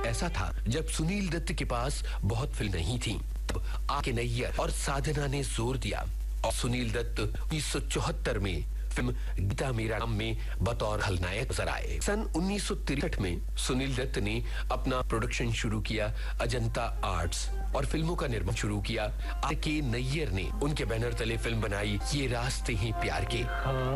ऐसा था जब सुनील दत्त के पास बहुत फिल्म नहीं थी। तब आके नैयर और साधना ने जोर दिया और सुनील दत्त 1974 में फिल्म गीता मेरा नाम में बतौर खलनायक नजर आए। सन 1963 में सुनील दत्त ने अपना प्रोडक्शन शुरू किया अजंता आर्ट्स और फिल्मों का निर्माण शुरू किया। आर के नैयर ने उनके बैनर तले फिल्म बनाई ये रास्ते हैं प्यार के।